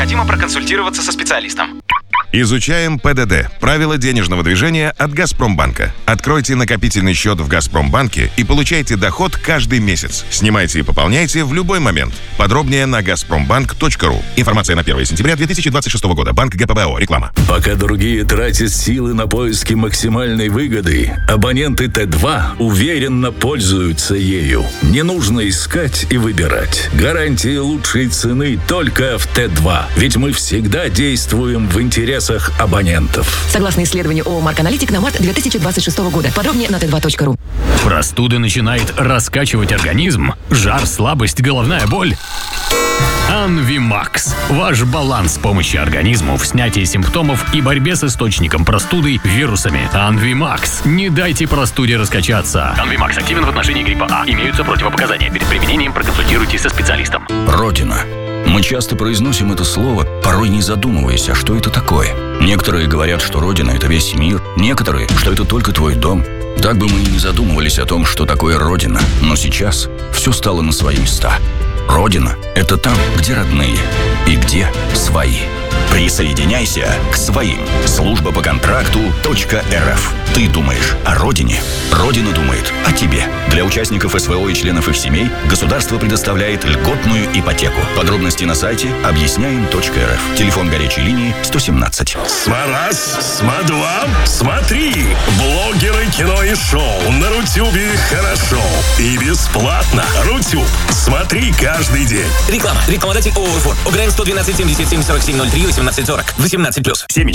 необходимо проконсультироваться со специалистом. Изучаем ПДД – правила денежного движения от «Газпромбанка». Откройте накопительный счет в «Газпромбанке» и получайте доход каждый месяц. Снимайте и пополняйте в любой момент. Подробнее на gazprombank.ru. Информация на 1 сентября 2026 года. Банк ГПБО. Реклама. Пока другие тратят силы на поиски максимальной выгоды, абоненты Т2 уверенно пользуются ею. Не нужно искать и выбирать. Гарантия лучшей цены только в Т2. Ведь мы всегда действуем в интересах абонентов. Согласно исследованию ООО «Марк Аналитик» на март 2026 года. Подробнее на t2.ru. Простуда начинает раскачивать организм? Жар, слабость, головная боль? Анвимакс. Ваш баланс помощи организму в снятии симптомов и борьбе с источником простуды вирусами. Анвимакс. Не дайте простуде раскачаться. Анвимакс активен в отношении гриппа А. Имеются противопоказания. Перед применением проконсультируйтесь со специалистом. Родина. Мы часто произносим это слово, порой не задумываясь, а что это такое. Некоторые говорят, что Родина – это весь мир, некоторые, что это только твой дом. Так бы мы и не задумывались о том, что такое Родина. Но сейчас все стало на свои места. Родина – это там, где родные и где свои. Присоединяйся к своим. Служба по контракту .рф. Ты думаешь о родине, Родина думает о тебе. Для участников СВО и членов их семей государство предоставляет льготную ипотеку. Подробности на сайте объясняем.рф. Телефон горячей линии 117. Смараз, Смадвам, смотри! Блогеры, кино и шоу на Рутюбе хорошо и бесплатно. Рутюб, смотри каждый день. Реклама. Рекламодатель ООО «Урфон». ОГРН 112 77 47 03 18 40. 18+.